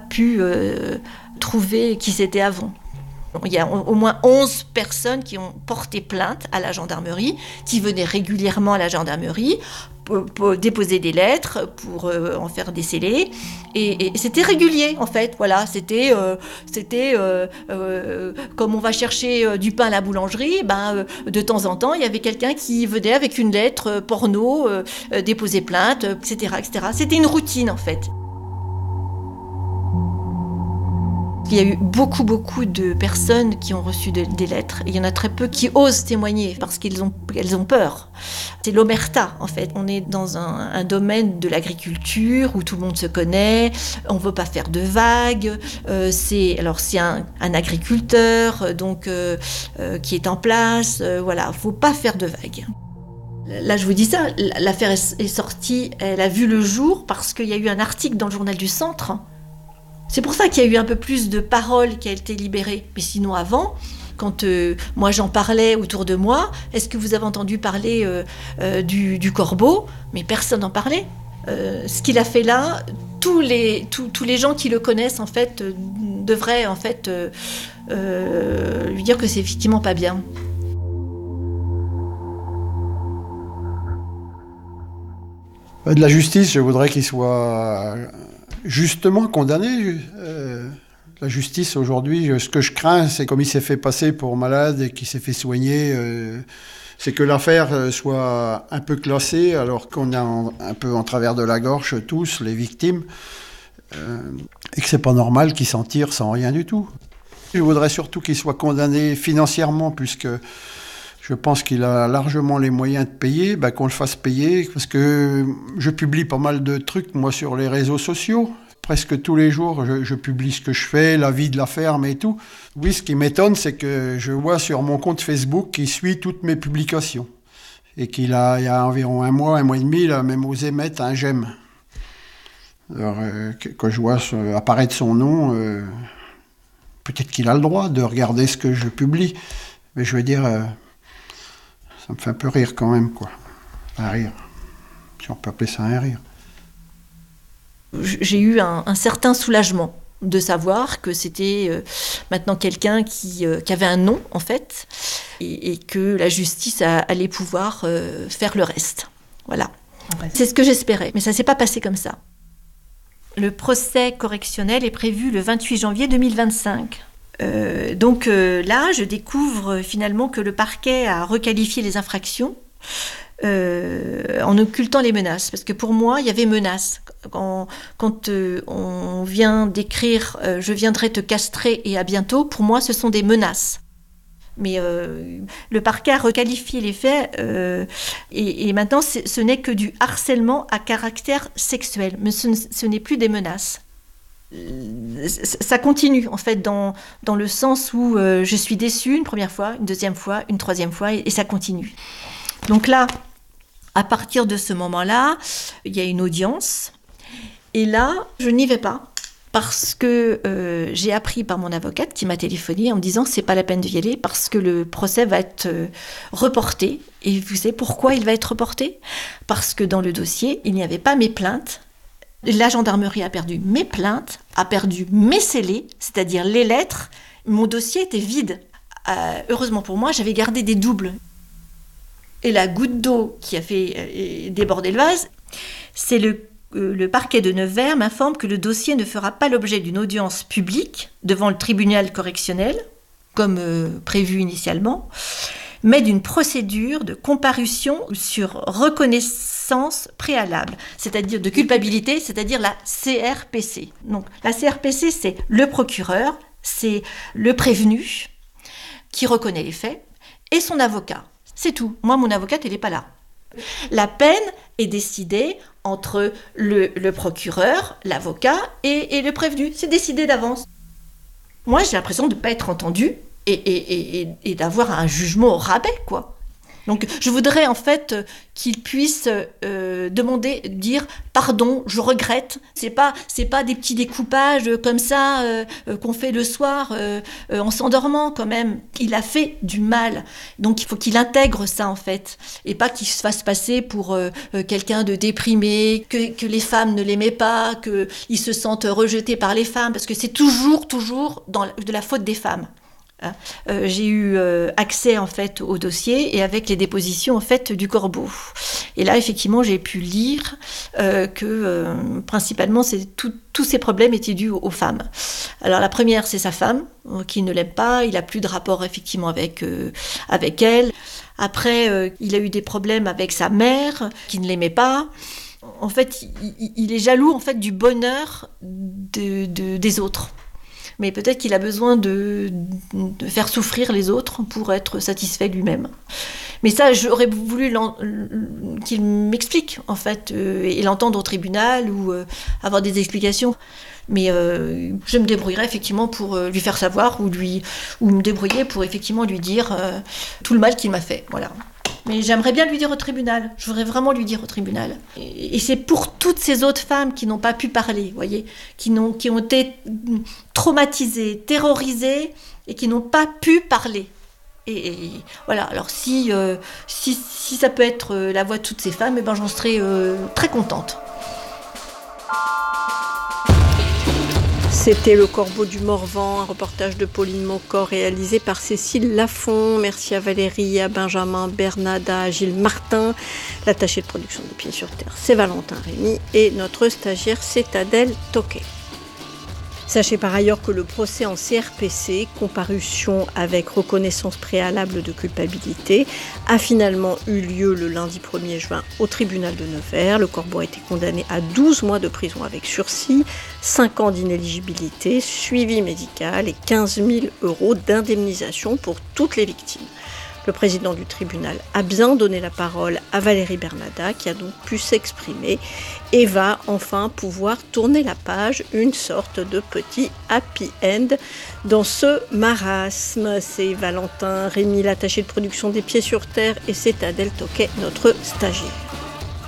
pu trouver qui c'était avant. Il y a au moins 11 personnes qui ont porté plainte à la gendarmerie, qui venaient régulièrement à la gendarmerie pour déposer des lettres, pour en faire des scellés. Et c'était régulier, en fait. Voilà, c'était comme on va chercher du pain à la boulangerie, de temps en temps, il y avait quelqu'un qui venait avec une lettre porno, déposer plainte, etc., etc. C'était une routine, en fait. Il y a eu beaucoup de personnes qui ont reçu des lettres. Et il y en a très peu qui osent témoigner parce qu'elles ont peur. C'est l'omerta, en fait. On est dans un domaine de l'agriculture où tout le monde se connaît. On ne veut pas faire de vagues. C'est un agriculteur qui est en place. Voilà, il ne faut pas faire de vagues. Là, je vous dis ça, l'affaire est sortie, elle a vu le jour parce qu'il y a eu un article dans le journal du Centre. C'est pour ça qu'il y a eu un peu plus de paroles qui a été libérées. Mais sinon, avant, quand moi j'en parlais autour de moi, est-ce que vous avez entendu parler du corbeau ? Mais personne n'en parlait. Ce qu'il a fait là, tous les gens qui le connaissent, en fait, devraient en fait, lui dire que c'est effectivement pas bien. De la justice, je voudrais qu'il soit justement condamné. La justice aujourd'hui, ce que je crains, c'est comme il s'est fait passer pour malade et qu'il s'est fait soigner, c'est que l'affaire soit un peu classée alors qu'on est un peu en travers de la gorge tous, les victimes, et que c'est pas normal qu'il s'en tire sans rien du tout. Je voudrais surtout qu'il soit condamné financièrement puisque je pense qu'il a largement les moyens de payer, qu'on le fasse payer, parce que je publie pas mal de trucs, moi, sur les réseaux sociaux. Presque tous les jours, je publie ce que je fais, la vie de la ferme et tout. Oui, ce qui m'étonne, c'est que je vois sur mon compte Facebook qu'il suit toutes mes publications. Et il y a environ un mois et demi, il a même osé mettre un j'aime. Alors, quand je vois apparaître son nom, peut-être qu'il a le droit de regarder ce que je publie. Mais je veux dire... ça me fait un peu rire quand même, quoi. Un rire. Si on peut appeler ça un rire. J'ai eu un certain soulagement de savoir que c'était maintenant quelqu'un qui avait un nom, en fait, et que la justice allait pouvoir faire le reste. Voilà. C'est ce que j'espérais, mais ça ne s'est pas passé comme ça. Le procès correctionnel est prévu le 28 janvier 2025. Là, je découvre finalement que le parquet a requalifié les infractions en occultant les menaces. Parce que pour moi, il y avait menaces. Quand on vient d'écrire « Je viendrai te castrer et à bientôt », pour moi, ce sont des menaces. Mais le parquet a requalifié les faits et maintenant, ce n'est que du harcèlement à caractère sexuel. Mais ce n'est plus des menaces. Ça continue en fait dans le sens où je suis déçue une première fois, une deuxième fois, une troisième fois et ça continue. Donc là, à partir de ce moment-là, il y a une audience et là, je n'y vais pas parce que j'ai appris par mon avocate qui m'a téléphoné en me disant c'est pas la peine d'y aller parce que le procès va être reporté. Et vous savez pourquoi il va être reporté ? Parce que dans le dossier, il n'y avait pas mes plaintes. La gendarmerie a perdu mes plaintes, a perdu mes scellés, c'est-à-dire les lettres. Mon dossier était vide. Heureusement pour moi, j'avais gardé des doubles. Et la goutte d'eau qui a fait déborder le vase, c'est le parquet de Nevers m'informe que le dossier ne fera pas l'objet d'une audience publique devant le tribunal correctionnel, comme prévu initialement, mais d'une procédure de comparution sur reconnaissance préalable, c'est-à-dire de culpabilité, c'est-à-dire la CRPC. Donc la CRPC, c'est le procureur, c'est le prévenu qui reconnaît les faits et son avocat. C'est tout. Moi, mon avocate, elle n'est pas là. La peine est décidée entre le procureur, l'avocat et le prévenu. C'est décidé d'avance. Moi, j'ai l'impression de ne pas être entendue et d'avoir un jugement au rabais, quoi. Donc je voudrais en fait qu'il puisse dire pardon, je regrette. C'est pas des petits découpages comme ça qu'on fait le soir en s'endormant quand même. Il a fait du mal, donc il faut qu'il intègre ça en fait, et pas qu'il se fasse passer pour quelqu'un de déprimé, que les femmes ne l'aimaient pas, qu'il se sente rejeté par les femmes, parce que c'est toujours de la faute des femmes. J'ai eu accès en fait au dossier et avec les dépositions en fait du Corbeau. Et là effectivement j'ai pu lire que principalement tous ces problèmes étaient dus aux femmes. Alors la première c'est sa femme qui ne l'aime pas, il a plus de rapport effectivement avec elle. Après il a eu des problèmes avec sa mère qui ne l'aimait pas. En fait il est jaloux en fait du bonheur des autres. Mais peut-être qu'il a besoin de faire souffrir les autres pour être satisfait lui-même. Mais ça, j'aurais voulu qu'il m'explique, en fait, et l'entendre au tribunal ou avoir des explications. Mais je me débrouillerai effectivement pour lui faire savoir ou me débrouiller pour effectivement lui dire tout le mal qu'il m'a fait. Voilà. Mais j'aimerais bien lui dire au tribunal. Je voudrais vraiment lui dire au tribunal. Et c'est pour toutes ces autres femmes qui n'ont pas pu parler, vous voyez, qui ont été traumatisées, terrorisées et qui n'ont pas pu parler. Et voilà. Alors si ça peut être la voix de toutes ces femmes, j'en serais très contente. C'était Le Corbeau du Morvan, un reportage de Pauline Maucor réalisé par Cécile Lafont. Merci à Valérie, à Benjamin Bernada, à Gilles Martin. L'attaché de production de Pieds sur Terre, c'est Valentin Rémy. Et notre stagiaire, c'est Adèle Toquet. Sachez par ailleurs que le procès en CRPC, comparution avec reconnaissance préalable de culpabilité, a finalement eu lieu le lundi 1er juin au tribunal de Nevers. Le Corbeau a été condamné à 12 mois de prison avec sursis, 5 ans d'inéligibilité, suivi médical et 15 000 € d'indemnisation pour toutes les victimes. Le président du tribunal a bien donné la parole à Valérie Bernada, qui a donc pu s'exprimer et va enfin pouvoir tourner la page, une sorte de petit happy end dans ce marasme. C'est Valentin Rémy, l'attaché de production des Pieds sur Terre, et c'est Adèle Toquet, notre stagiaire.